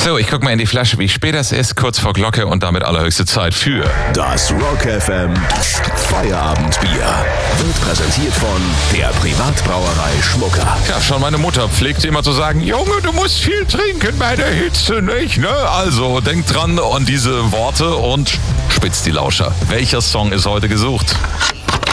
So, ich guck mal in die Flasche, wie spät es ist, kurz vor Glocke und damit allerhöchste Zeit für Das Rock FM Feierabendbier wird präsentiert von der Privatbrauerei Schmucker. Ja, schon meine Mutter pflegte immer zu sagen, Junge, du musst viel trinken bei der Hitze, nicht, ne? Also, denkt dran an diese Worte und spitzt die Lauscher. Welcher Song ist heute gesucht?